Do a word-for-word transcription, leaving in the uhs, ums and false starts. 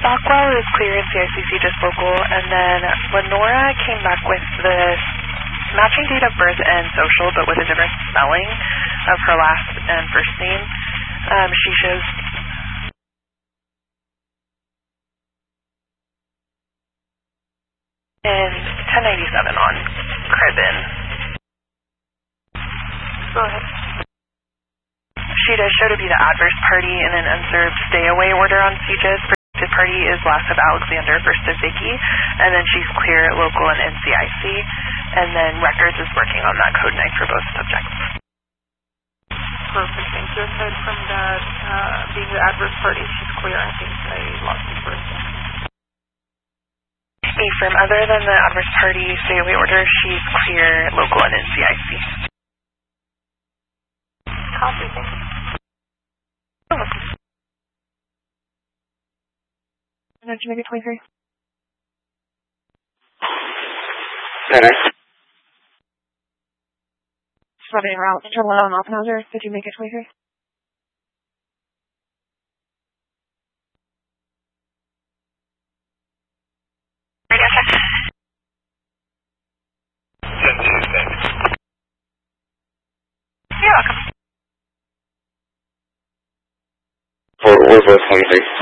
Stockwell is clear in C I C C, just local, and then Lenora came back with this matching date of birth and social, but with a different spelling of her last and first name. Um, she shows in ten ninety-seven on Cribben. Go ahead. She does show to be the adverse party in an unserved stay-away order on C G I S. Protected party is last of Alexander, first of Vicky, and then she's clear at local and N C I C, and then Records is working on that code nine for both subjects. Perfect, thank you. Aside from that, uh, being the adverse party, she's clear. I think I lost the first one. Affirm, other than the adverse party stay-away order, she's clear at local and N C I C. Copy, thank you. Oh. Did you make it twenty-three? Better. Sweating route. Trouble on Oppenhauser. Did you make it twenty-three? You're welcome. For Orville twenty-three.